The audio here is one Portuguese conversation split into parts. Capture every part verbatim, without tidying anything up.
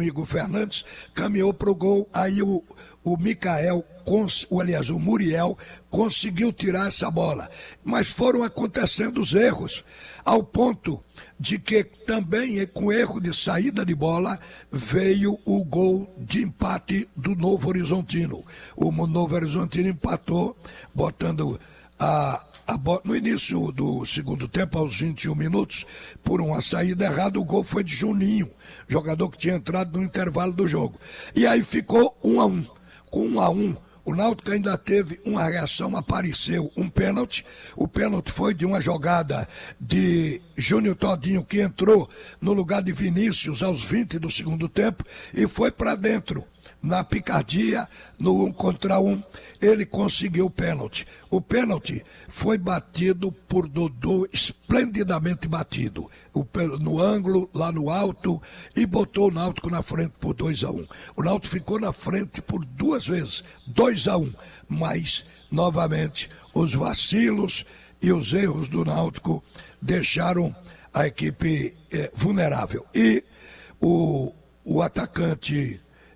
com o Igor Fernandes, caminhou pro gol, aí o, o Mikael, cons, o, aliás, o Muriel, conseguiu tirar essa bola. Mas foram acontecendo os erros, ao ponto de que também com erro de saída de bola veio o gol de empate do Novo Horizontino. O Novo Horizontino empatou, botando a, a bola no início do segundo tempo, aos vinte e um minutos, por uma saída errada. O gol foi de Juninho, jogador que tinha entrado no intervalo do jogo. E aí ficou um a um. Com um a um, o Náutico ainda teve uma reação, apareceu um pênalti. O pênalti foi de uma jogada de Júnior Todinho, que entrou no lugar de Vinícius aos vinte do segundo tempo e foi para dentro. Na picardia, no um contra um, ele conseguiu o pênalti. O pênalti foi batido por Dodô, esplendidamente batido. O, no ângulo, lá no alto, e botou o Náutico na frente por dois a um. O Náutico ficou na frente por duas vezes, dois a um. Mas, novamente, os vacilos e os erros do Náutico deixaram a equipe eh, vulnerável. E o, o atacante...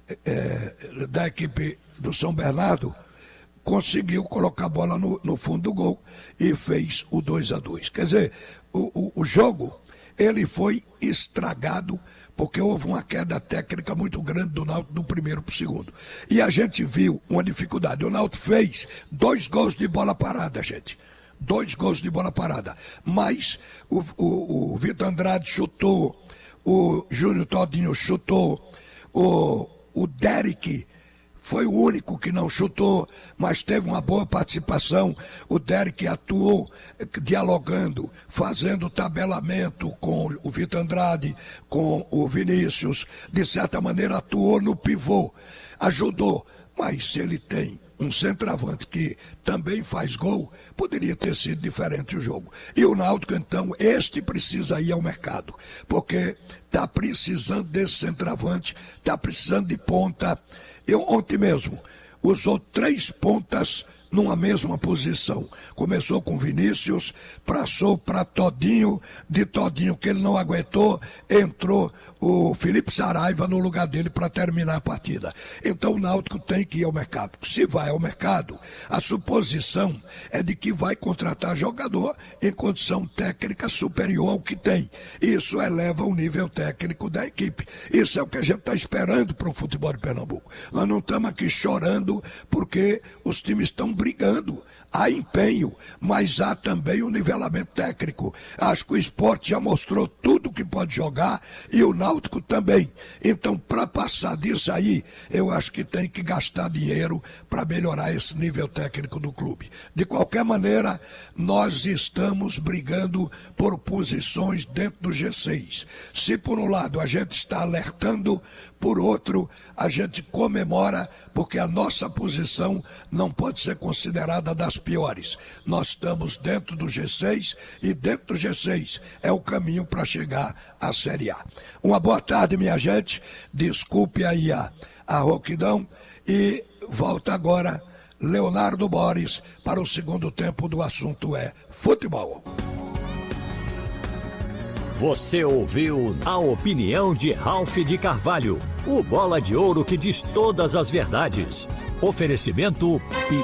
É, da equipe do São Bernardo conseguiu colocar a bola no, no fundo do gol e fez o dois a dois. Quer dizer, o, o, o jogo ele foi estragado porque houve uma queda técnica muito grande do Náutico do primeiro para o segundo. E a gente viu uma dificuldade. O Náutico fez dois gols de bola parada, gente. Dois gols de bola parada. Mas o, o, o Vitor Andrade chutou, o Júnior Todinho chutou, o O Derek foi o único que não chutou, mas teve uma boa participação. O Derek atuou dialogando, fazendo tabelamento com o Vitor Andrade, com o Vinícius. De certa maneira atuou no pivô, ajudou. Mas se ele tem um centroavante que também faz gol, poderia ter sido diferente o jogo. E o Náutico, então, este precisa ir ao mercado, porque está precisando desse centroavante, está precisando de ponta. Eu ontem mesmo usou três pontas numa mesma posição. Começou com Vinícius, passou para Todinho, de Todinho que ele não aguentou, entrou o Felipe Saraiva no lugar dele para terminar a partida. Então o Náutico tem que ir ao mercado. Se vai ao mercado, a suposição é de que vai contratar jogador em condição técnica superior ao que tem. Isso eleva o nível técnico da equipe. Isso é o que a gente está esperando para o futebol de Pernambuco. Nós não estamos aqui chorando porque os times estão brigando. Há empenho, mas há também o nivelamento técnico. Acho que o Sport já mostrou tudo que pode jogar e o Náutico também. Então, para passar disso aí, eu acho que tem que gastar dinheiro para melhorar esse nível técnico do clube. De qualquer maneira, nós estamos brigando por posições dentro do G seis. Se por um lado a gente está alertando, por outro a gente comemora, porque a nossa posição não pode ser considerada das piores. Nós estamos dentro do G seis e dentro do G seis é o caminho para chegar à Série A. Uma boa tarde, minha gente. Desculpe aí a, a rouquidão e volta agora Leonardo Boris para o segundo tempo do assunto é futebol. Você ouviu a opinião de Ralph de Carvalho, o bola de ouro que diz todas as verdades. Oferecimento Pi...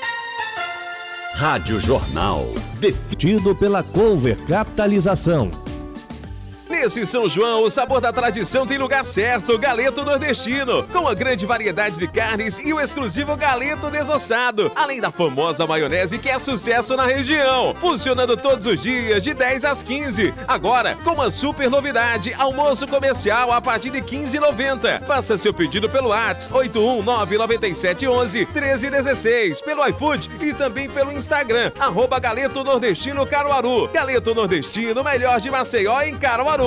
Rádio Jornal. Definido pela Cover Capitalização. Nesse São João, o sabor da tradição tem lugar certo, Galeto Nordestino, com a grande variedade de carnes e o exclusivo galeto desossado, além da famosa maionese que é sucesso na região, funcionando todos os dias de dez às quinze. Agora, com uma super novidade, almoço comercial a partir de quinze reais e noventa centavos. Faça seu pedido pelo WhatsApp oito um nove nove sete um um treze um seis, pelo iFood e também pelo Instagram, arroba Galeto Nordestino Caruaru. Galeto Nordestino, melhor de Maceió em Caruaru.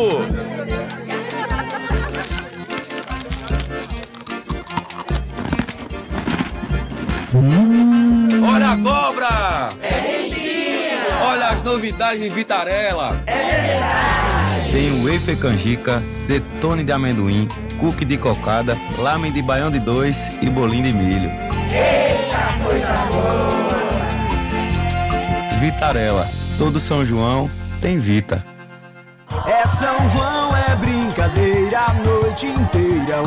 Hum. Olha a cobra! É mentira! Olha as novidades em Vitarella! É verdade! Tem o wafer canjica, detone de amendoim, cookie de cocada, lamen de baião de dois e bolinho de milho. Eita, coisa boa! Vitarella, todo São João tem Vita. É São João, é brincadeira a noite inteira.